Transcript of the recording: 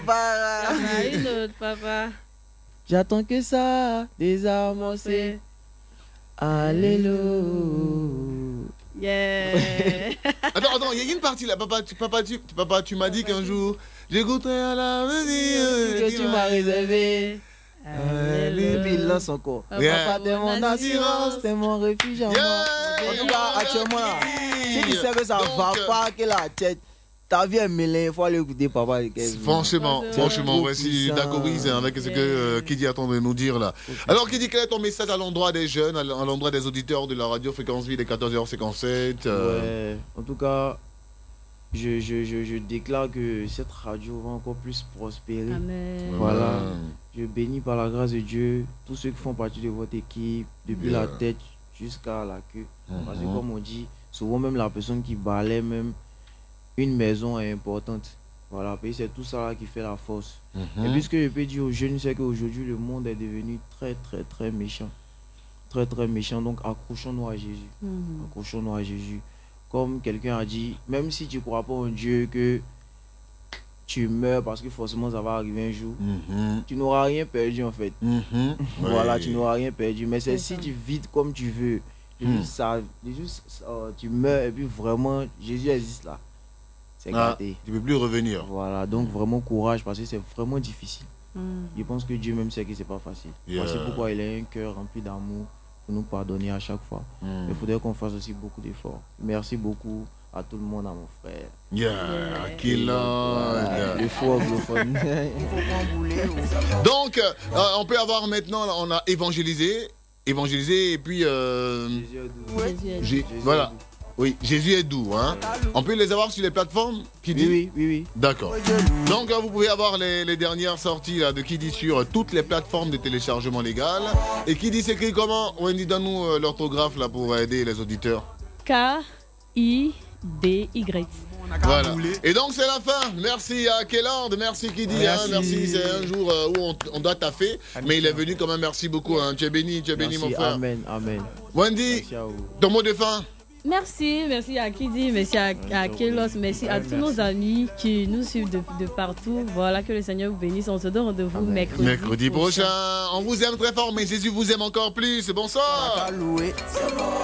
Une autre, papa. J'attends que ça, désamorcé. Alléluia. Yeah. Attends, il y a une partie là. Papa, tu m'as dit qu'un jour, j'écouterai à l'avenir Que tu m'as réservé. Alléluia. Et puis il lance encore. Yeah. Papa, t'es mon assurance, t'es mon refuge en moi. En tout cas, actuellement là, si tu sais que ça va pas, que la tête, ta vie est mêlée, il faut aller écouter papa. Franchement, voici d'accord avec ce que Kidi attend de nous dire là. Alors Kidi, quel est ton message à l'endroit des jeunes, à l'endroit des auditeurs de la radio Fréquence Vie des 14h57 Ouais, en tout cas, je déclare que cette radio va encore plus prospérer. Amen. Voilà. Je bénis par la grâce de Dieu tous ceux qui font partie de votre équipe, depuis la tête jusqu'à la queue. Parce que comme on dit, souvent même la personne qui balaie même une maison est importante. Voilà, parce que c'est tout ça là qui fait la force. Et puis ce que je peux dire aux jeunes, c'est qu'aujourd'hui le monde est devenu très très très méchant. Très très méchant, donc accrochons-nous à Jésus. Accrochons-nous à Jésus. Comme quelqu'un a dit, même si tu ne crois pas en Dieu, que tu meurs parce que forcément ça va arriver un jour, tu n'auras rien perdu en fait. Voilà, tu n'auras rien perdu. Mais c'est si tu vis comme tu veux, tu meurs et puis vraiment Jésus existe là. C'est gâté. Tu ne peux plus revenir. Voilà, donc vraiment courage parce que c'est vraiment difficile. Je pense que Dieu même sait que c'est pas facile. Voici pourquoi il a un cœur rempli d'amour pour nous pardonner à chaque fois. Il faudrait qu'on fasse aussi beaucoup d'efforts. Merci beaucoup à tout le monde, à mon frère. Le faux anglophone. Donc, on peut avoir maintenant, on a évangélisé et puis voilà. Oui, Jésus est doux. Hein. On peut les avoir sur les plateformes Kidi? Oui. D'accord. Donc, vous pouvez avoir les dernières sorties là, de Kidi sur toutes les plateformes de téléchargement légal. Et Kidi s'écrit comment? Wendy, donne-nous l'orthographe là pour aider les auditeurs. K-I-D-Y. Voilà. Et donc, c'est la fin. Merci à Kellord, merci Kidi. Merci. C'est un jour où on doit taffer. Mais il est venu quand même. Merci beaucoup. Hein. Tu es béni, mon frère. Amen. Wendy, ton mot de fin? Merci à Kidi, merci à Kelos, merci à tous nos amis qui nous suivent de partout. Voilà, que le Seigneur vous bénisse. On se donne rendez-vous mercredi prochain. On vous aime très fort, mais Jésus vous aime encore plus. Bonsoir.